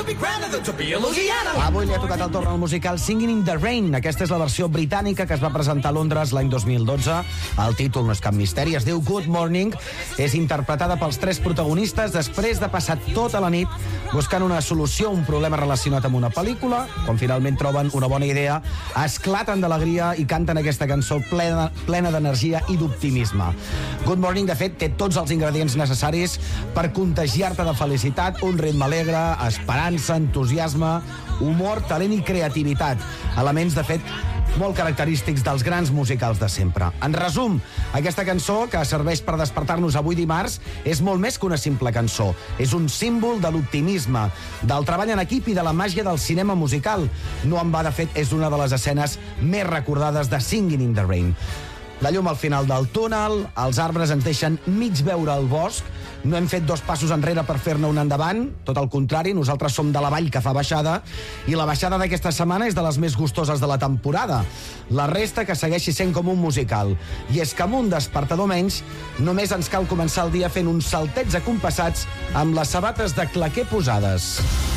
Avui li ha tocat el torn al musical Singing in the Rain. Aquesta és la versió britànica que es va presentar a Londres l'any 2012. El títol no és cap misteri, es diu Good Morning. És interpretada pels tres protagonistes després de passar tota la nit buscant una solució a un problema relacionat amb una pel·lícula. Quan finalment troben una bona idea, esclaten d'alegria i canten aquesta cançó plena d'energia i d'optimisme. Good Morning, de fet, té tots els ingredients necessaris per contagiar-te de felicitat, un ritme alegre, esperança, entusiasme, humor, talent i creativitat. Elements, de fet, molt característics dels grans musicals de sempre. En resum, aquesta cançó, que serveix per despertar-nos avui dimarts, és molt més que una simple cançó. És un símbol de l'optimisme, del treball en equip i de la màgia del cinema musical. No en va, de fet, és una de les escenes més recordades de Singing in the Rain. La llum al final del túnel, els arbres ens deixen mig veure el bosc, no hem fet dos passos enrere per fer-ne un endavant, tot el contrari, nosaltres som de la vall que fa baixada, i la baixada d'aquesta setmana és de les més gustoses de la temporada. La resta que segueixi sent com un musical. I és que amb un despertador menys, només ens cal començar el dia fent uns saltets acompassats amb les sabates de claquer posades.